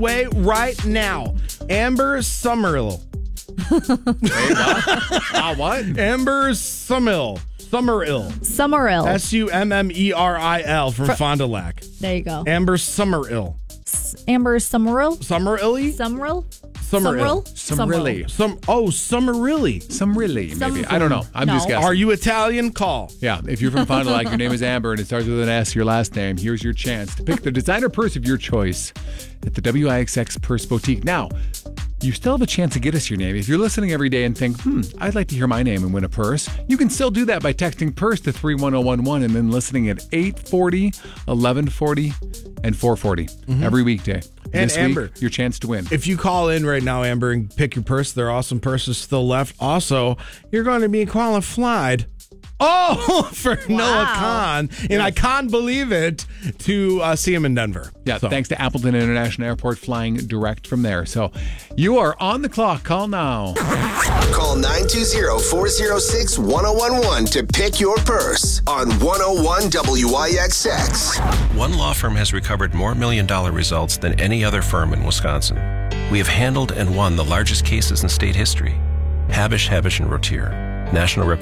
way right now. Amber Summerhill. What? Amber Summerhill. Summerhill. Summeril from Fond du Lac. There you go. Amber Summerhill. Amber Summerhill? Summerilly? Summerhill? Summerhill. Summerilli. Summerilli. Summerilli, maybe. I don't know. I'm just guessing. Are you Italian? Call. Yeah, if you're from Fond du Lac, your name is Amber, and it starts with an S, your last name. Here's your chance to pick the designer purse of your choice at the WIXX Purse Boutique. Now, you still have a chance to get us your name. If you're listening every day and think, I'd like to hear my name and win a purse, you can still do that by texting purse to 31011 and then listening at 8:40, 11:40, and 4:40 every weekday. And this Amber, week, your chance to win. If you call in right now, Amber, and pick your purse, there are awesome purses still left. Also, you're going to be qualified. For Noah Khan. And I can't believe it, to see him in Denver. Yeah, thanks to Appleton International Airport, flying direct from there. So you are on the clock. Call now. Call 920-406-1011 to pick your purse on 101 WIXX. One law firm has recovered more million-dollar results than any other firm in Wisconsin. We have handled and won the largest cases in state history. Habish, and Rotier. National